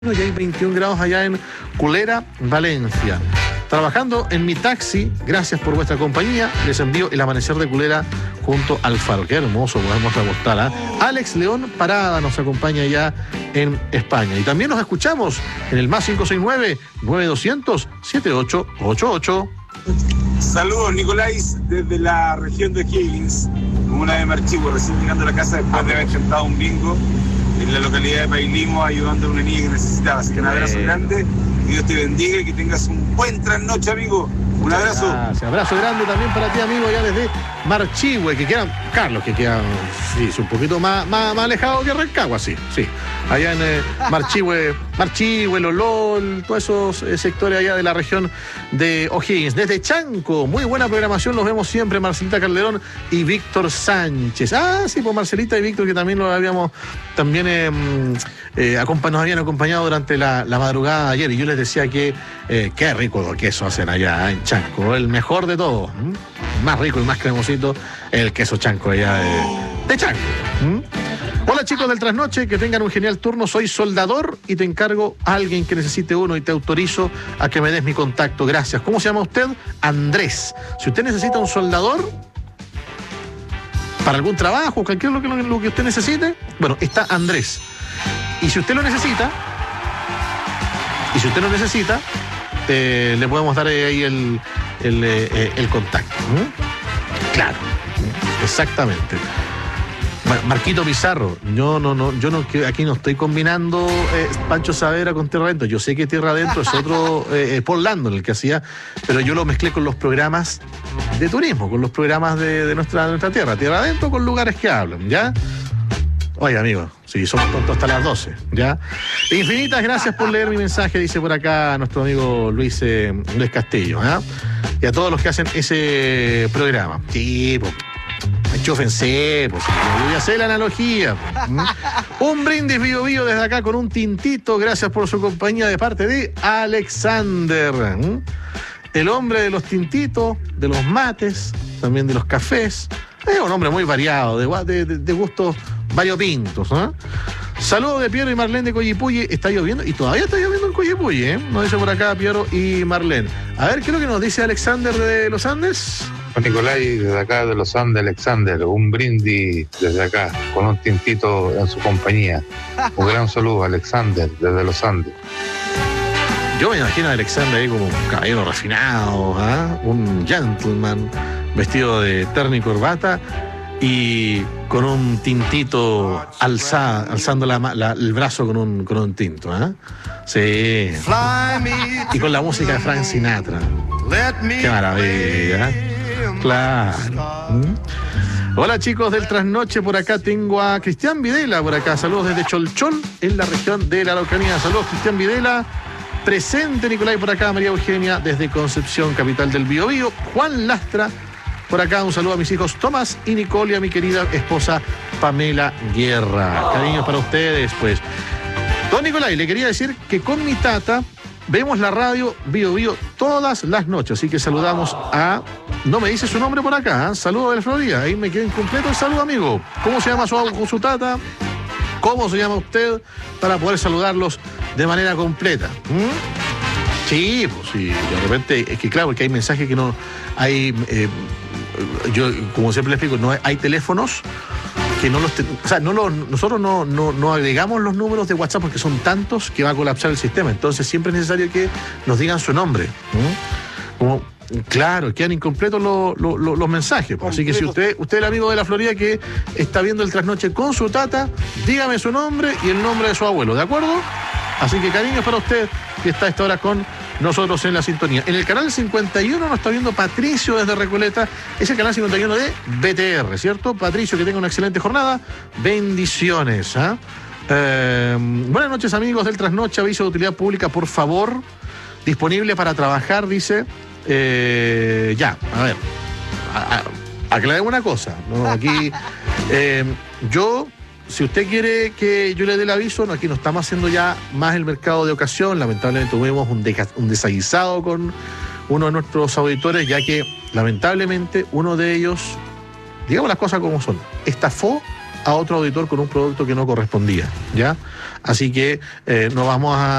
y hay 21 grados allá en Culera, Valencia. Trabajando en mi taxi, gracias por vuestra compañía. Les envío el amanecer de Culera junto al faro. Qué hermoso, podemos acostar, ¿eh? Alex León Parada nos acompaña ya en España. Y también nos escuchamos en el más 569-9200-7888. Saludos, Nicolás, desde la región de Higgins, comuna de Marchihue, recién llegando a la casa después de haber intentado un bingo en la localidad de Pailimo, ayudando a una niña que necesitaba. Así que un abrazo grande, que Dios te bendiga y que tengas un buen trasnoche, amigo. Un abrazo. Gracias. Abrazo grande también para ti, amigo, allá desde Marchihue, que queda, Carlos, que queda, sí, un poquito más alejado que Rancagua, sí. Allá en Marchihue, Lolol, todos esos sectores allá de la región de O'Higgins. Desde Chanco, muy buena programación, los vemos siempre, Marcelita Calderón y Víctor Sánchez. Ah, sí, pues Marcelita y Víctor, que también nos habíamos, nos habían acompañado durante la madrugada de ayer, y yo les decía que qué rico queso hacen allá en Chanco, el mejor de todos, más rico y más cremosito, el queso Chanco allá de Chanco. Hola chicos del Trasnoche, que tengan un genial turno. Soy soldador y te encargo a alguien que necesite uno y te autorizo a que me des mi contacto. Gracias. ¿Cómo se llama usted? Andrés. Si usted necesita un soldador para algún trabajo, cualquier lo que usted necesite, bueno, está Andrés. Y si usted lo necesita, le podemos dar ahí el contacto. Claro, exactamente. Marquito Pizarro, yo no, aquí no estoy combinando Pancho Saavedra con Tierra Adentro. Yo sé que Tierra Adentro es otro Paul Landon el que hacía, pero yo lo mezclé con los programas de turismo, con los programas de nuestra tierra. Tierra Adentro con lugares que hablan, ¿ya? Oye, amigo, sí, somos tontos hasta las 12, ¿ya? Infinitas gracias por leer mi mensaje, dice por acá nuestro amigo Luis Castillo, ¿ah? Y a todos los que hacen ese programa. Sí, pues. Enchúfense, pues, yo ya sé la analogía. Un brindis Bío Bío desde acá con un tintito. Gracias por su compañía de parte de Alexander, el hombre de los tintitos, de los mates, también de los cafés. Es un hombre muy variado, de gustos variopintos, ¿no? Saludos de Piero y Marlene de Coyipulli. Está lloviendo, y todavía está lloviendo en Coyipulli, ¿eh? Nos dice por acá Piero y Marlene. A ver, ¿qué es lo que nos dice Alexander de los Andes? Nicolás, desde acá de los Andes, Alexander, un brindis desde acá, con un tintito en su compañía. Un gran saludo, Alexander, desde los Andes. Yo me imagino a Alexander ahí como un caballero refinado, un gentleman, vestido de terno y corbata, y con un tintito alzando el brazo con un tinto, Sí. Y con la música de Frank Sinatra. Qué maravilla, Claro. Hola chicos del Trasnoche, por acá tengo a Cristian Videla por acá. Saludos desde Cholchol, en la región de la Araucanía. Saludos, Cristian Videla. Presente, Nicolás, por acá María Eugenia desde Concepción, capital del Biobío. Juan Lastra, por acá un saludo a mis hijos Tomás y Nicole y a mi querida esposa Pamela Guerra. Cariños para ustedes, pues. Don Nicolás, le quería decir que con mi tata vemos la radio Bío Bío todas las noches, así que saludamos a... No me dice su nombre por acá, Saludos de la Florida, ahí me queda incompleto el saludo, amigo. ¿Cómo se llama su tata? ¿Cómo se llama usted? Para poder saludarlos de manera completa. Sí, pues sí, de repente, es que claro, porque hay mensajes que no hay... yo, como siempre les explico, no hay teléfonos que no los... nosotros no agregamos los números de WhatsApp porque son tantos que va a colapsar el sistema. Entonces siempre es necesario que nos digan su nombre. Como, claro, quedan incompletos los mensajes. Así que si usted es el amigo de la Florida que está viendo el Trasnoche con su tata, dígame su nombre y el nombre de su abuelo, ¿de acuerdo? Así que cariños para usted que está a esta hora con nosotros en la sintonía. En el canal 51 nos está viendo Patricio desde Recoleta. Es el canal 51 de BTR, ¿cierto? Patricio, que tenga una excelente jornada. Bendiciones. Buenas noches, amigos del Trasnoche. Aviso de utilidad pública, por favor. Disponible para trabajar, dice. Ya, a ver. Aclaremos una cosa, ¿no? Aquí, si usted quiere que yo le dé el aviso, aquí no estamos haciendo ya más el mercado de ocasión. Lamentablemente tuvimos un desaguisado con uno de nuestros auditores, ya que lamentablemente uno de ellos, digamos las cosas como son, estafó a otro auditor con un producto que no correspondía, ¿ya? Así que no vamos a